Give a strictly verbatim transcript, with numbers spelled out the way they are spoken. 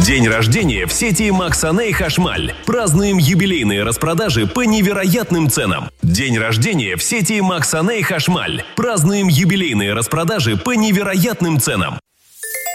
День рождения в сети Максаней Хашмаль. Празднуем юбилейные распродажи по невероятным ценам. День рождения в сети Максаней Хашмаль. Празднуем юбилейные распродажи по невероятным ценам.